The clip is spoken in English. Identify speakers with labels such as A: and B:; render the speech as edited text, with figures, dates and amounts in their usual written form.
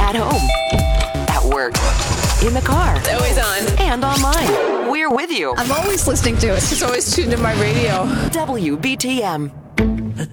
A: At home, at work, in the car,
B: It's always on.
A: and online. We're with you.
B: I'm always listening to it. It's always tuned in my radio.
A: WBTM.